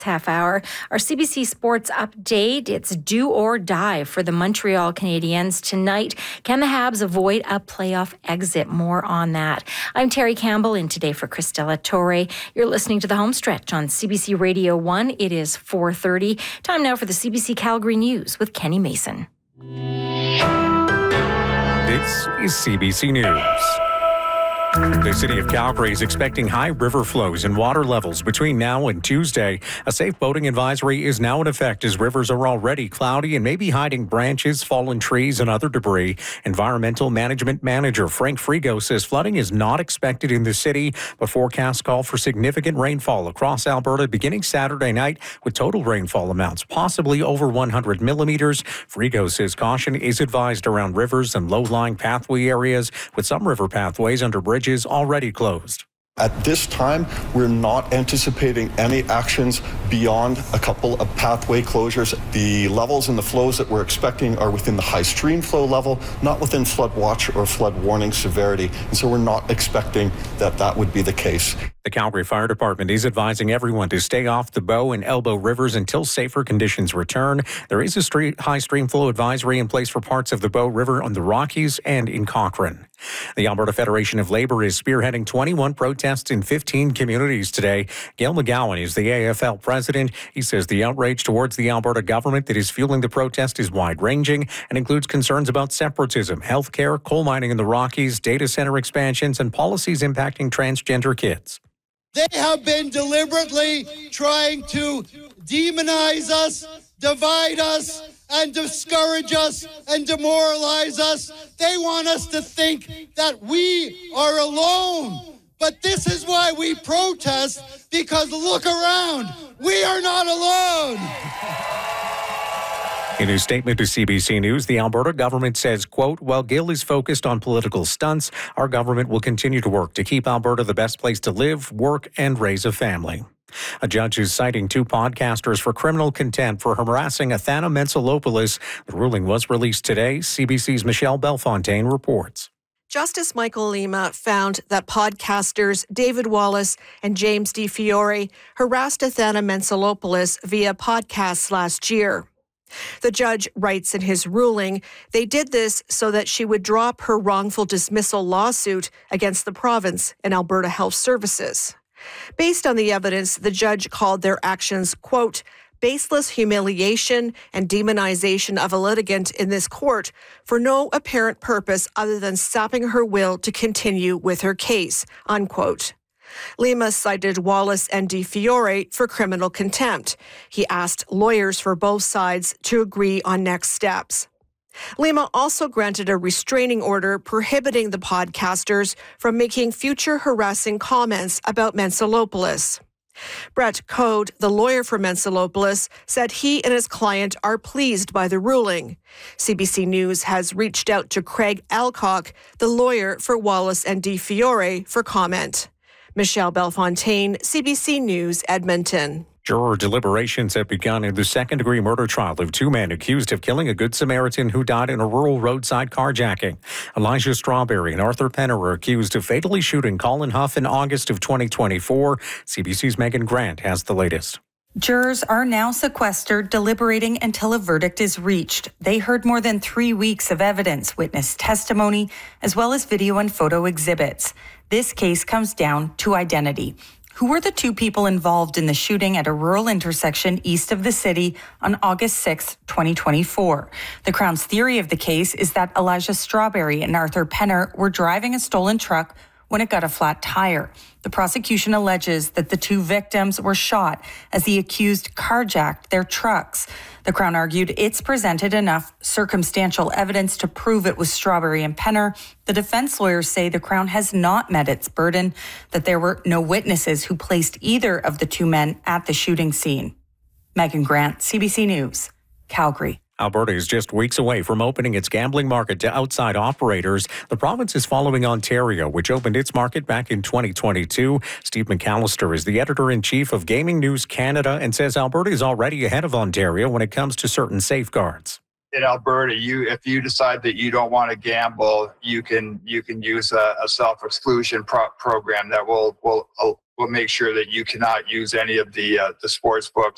Half hour. Our CBC Sports update. It's do or die for the Montreal Canadiens tonight. Can the Habs avoid a playoff exit? More on that. I'm Terry Campbell in today for Christella Torre. You're listening to the Homestretch on CBC Radio 1. It is 4:30. Time now for the CBC Calgary News with Kenny Mason. This is CBC News. The city of Calgary is expecting high river flows and water levels between now and Tuesday. A safe boating advisory is now in effect as rivers are already cloudy and may be hiding branches, fallen trees, and other debris. Environmental Management Manager Frank Frigo says flooding is not expected in the city, but forecasts call for significant rainfall across Alberta beginning Saturday night, with total rainfall amounts possibly over 100 millimeters. Frigo says caution is advised around rivers and low-lying pathway areas, with some river pathways under bridges already closed. At this time, we're not anticipating any actions beyond a couple of pathway closures. The levels and the flows that we're expecting are within the high stream flow level, not within flood watch or flood warning severity. And so we're not expecting that would be the case. The Calgary Fire Department is advising everyone to stay off the Bow and Elbow rivers until safer conditions return. There is a high stream flow advisory in place for parts of the Bow River on the Rockies and in Cochrane. The Alberta Federation of Labour is spearheading 21 protests in 15 communities today. Gail McGowan is the AFL president. He says the outrage towards the Alberta government that is fueling the protest is wide-ranging and includes concerns about separatism, healthcare, coal mining in the Rockies, data center expansions, and policies impacting transgender kids. They have been deliberately trying to demonize us, divide us, and discourage us and demoralize us. They want us to think that we are alone. But this is why we protest, because look around, we are not alone. In his statement to CBC News, the Alberta government says, quote, while Gill is focused on political stunts, our government will continue to work to keep Alberta the best place to live, work, and raise a family. A judge is citing two podcasters for criminal contempt for harassing Athana Mentzelopoulos. The ruling was released today. CBC's Michelle Belfontaine reports. Justice Michael Lima found that podcasters David Wallace and James Di Fiore harassed Athana Mentzelopoulos via podcasts last year. The judge writes in his ruling, they did this so that she would drop her wrongful dismissal lawsuit against the province and Alberta Health Services. Based on the evidence, the judge called their actions, quote, baseless humiliation and demonization of a litigant in this court for no apparent purpose other than sapping her will to continue with her case, unquote. Lima cited Wallace and Di Fiore for criminal contempt. He asked lawyers for both sides to agree on next steps. Lima also granted a restraining order prohibiting the podcasters from making future harassing comments about Mentzelopoulos. Brett Code, the lawyer for Mentzelopoulos, said he and his client are pleased by the ruling. CBC News has reached out to Craig Alcock, the lawyer for Wallace and Di Fiore, for comment. Michelle Belfontaine, CBC News, Edmonton. Juror deliberations have begun in the second-degree murder trial of two men accused of killing a Good Samaritan who died in a rural roadside carjacking. Elijah Strawberry and Arthur Penner are accused of fatally shooting Colin Huff in August of 2024. CBC's Megan Grant has the latest. Jurors are now sequestered, deliberating until a verdict is reached. They heard more than 3 weeks of evidence, witness testimony, as well as video and photo exhibits. This case comes down to identity. Who were the two people involved in the shooting at a rural intersection east of the city on August 6, 2024? The Crown's theory of the case is that Elijah Strawberry and Arthur Penner were driving a stolen truck when it got a flat tire. The prosecution alleges that the two victims were shot as the accused carjacked their trucks. The Crown argued it's presented enough circumstantial evidence to prove it was Strawberry and Penner. The defense lawyers say the Crown has not met its burden, that there were no witnesses who placed either of the two men at the shooting scene. Megan Grant, CBC News, Calgary. Alberta is just weeks away from opening its gambling market to outside operators. The province is following Ontario, which opened its market back in 2022. Steve McAllister is the editor-in-chief of Gaming News Canada and says Alberta is already ahead of Ontario when it comes to certain safeguards. In Alberta, if you decide that you don't want to gamble, you can use a self-exclusion program that will make sure that you cannot use any of the sports books